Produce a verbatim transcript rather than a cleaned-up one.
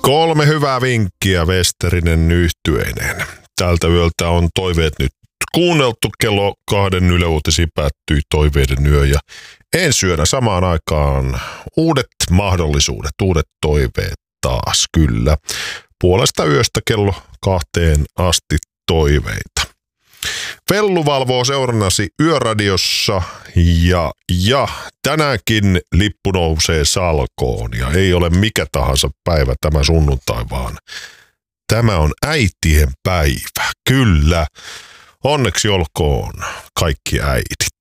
Kolme hyvää vinkkiä Westerinen yhtyeineen. Tältä yöltä on toiveet nyt kuunneltu. Kello kahden Yle Uutisiin päättyi toiveiden yö ja ensi yönä samaan aikaan uudet mahdollisuudet, uudet toiveet taas kyllä. Puolesta yöstä kello kahteen asti toiveita. Vellu valvoo seurannasi Yöradiossa ja, ja tänäänkin lippu nousee salkoon ja ei ole mikä tahansa päivä tämä sunnuntai, vaan tämä on äitien päivä. Kyllä, onneksi olkoon kaikki äidit.